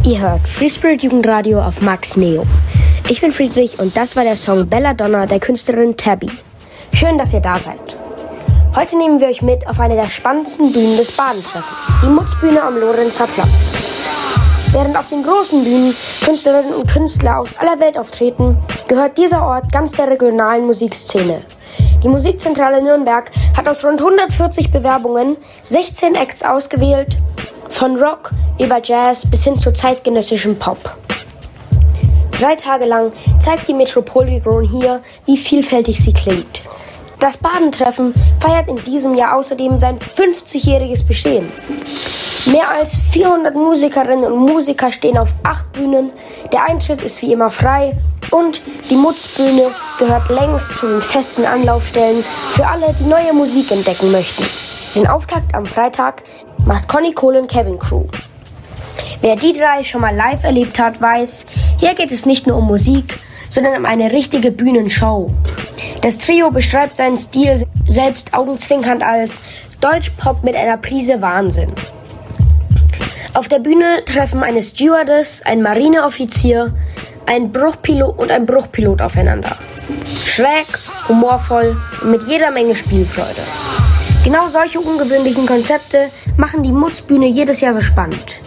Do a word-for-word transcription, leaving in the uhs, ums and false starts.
Ihr hört Free Spirit Jugendradio auf Max Neo. Ich bin Friedrich und das war der Song Belladonna der Künstlerin Tabby. Schön, dass ihr da seid. Heute nehmen wir euch mit auf eine der spannendsten Bühnen des Baden-Treffens, die Mutzbühne am Lorenzer Platz. Während auf den großen Bühnen Künstlerinnen und Künstler aus aller Welt auftreten, gehört dieser Ort ganz der regionalen Musikszene. Die Musikzentrale Nürnberg hat aus rund hundertvierzig Bewerbungen sechzehn Acts ausgewählt, von Rock über Jazz bis hin zu zeitgenössischem Pop. Drei Tage lang zeigt die Metropolregion hier, wie vielfältig sie klingt. Das Badentreffen feiert in diesem Jahr außerdem sein fünfzigjähriges Bestehen. Mehr als vierhundert Musikerinnen und Musiker stehen auf acht Bühnen, der Eintritt ist wie immer frei und die Mutzbühne gehört längst zu den festen Anlaufstellen für alle, die neue Musik entdecken möchten. Den Auftakt am Freitag macht Conny Kohlen Cabin Crew. Wer die drei schon mal live erlebt hat, weiß, hier geht es nicht nur um Musik, sondern um eine richtige Bühnenshow. Das Trio beschreibt seinen Stil selbst augenzwinkernd als Deutschpop mit einer Prise Wahnsinn. Auf der Bühne treffen eine Stewardess, ein Marineoffizier, ein Bruchpilot und ein Bruchpilot aufeinander. Schräg, humorvoll und mit jeder Menge Spielfreude. Genau solche ungewöhnlichen Konzepte machen die Mutzbühne jedes Jahr so spannend.